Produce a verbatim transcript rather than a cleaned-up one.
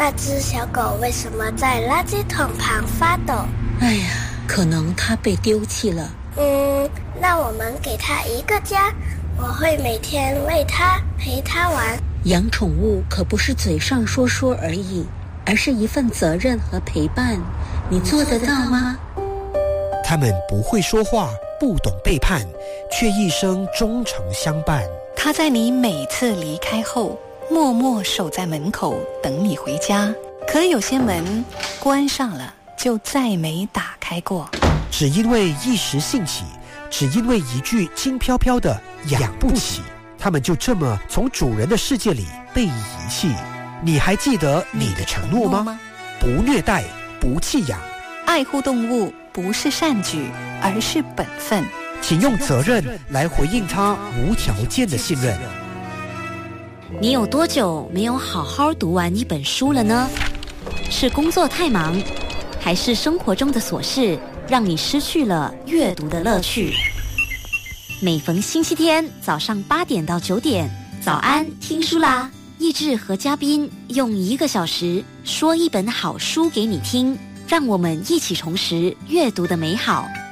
那只小狗为什么在垃圾桶旁发抖？ 哎呀，可能它被丢弃了。 嗯，那我们给它一个家，我会每天喂它，陪它玩。 养宠物可不是嘴上说说而已，而是一份责任和陪伴。你做得到吗？ 他们不会说话，不懂背叛，却一生忠诚相伴。 他在你每次离开后，默默守在门口等你回家。可有些门关上了，就再没打开过。 只因为一时兴起，只因为一句轻飘飘的养不起，他们就这么从主人的世界里被遗弃。你还记得你的承诺吗？不虐待，不弃养。 爱护动物不是善举，而是本分。 请用责任来回应他无条件的信任。 你有多久没有好好读完一本书了呢？是工作太忙，还是生活中的琐事让你失去了阅读的乐趣？每逢星期天早上八点到九点，早安听书啦！益智和嘉宾用一个小时说一本好书给你听，让我们一起重拾阅读的美好。